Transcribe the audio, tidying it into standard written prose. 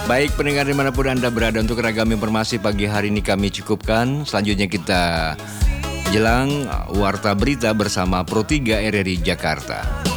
Baik pendengar dimanapun Anda berada, untuk ragam informasi pagi hari ini kami cukupkan. Selanjutnya kita jelang Warta Berita bersama Pro 3 RRI Jakarta.